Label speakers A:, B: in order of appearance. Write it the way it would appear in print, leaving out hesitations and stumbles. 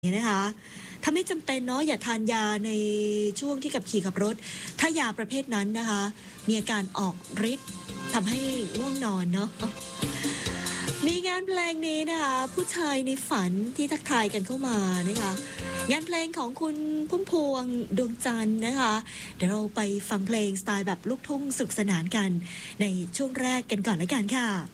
A: เนี่ยนะคะถ้าไม่จำเป็นเนาะอย่าทานยาในช่วงที่ขับขี่ขับรถถ้ายาประเภทนั้นนะคะมีอาการออกฤทธิ์ทำให้ง่วงนอนเนาะมีงานเพลงนี้นะคะผู้ชายในฝันที่ทักทายกันเข้ามานะคะงานเพลงของคุณพุ่มพวงดวงจันทร์นะคะเดี๋ยวเราไปฟังเพลงสไตล์แบบลูกทุ่งสนุกสนานกันในช่วงแรกกันก่อนละกันค่ะ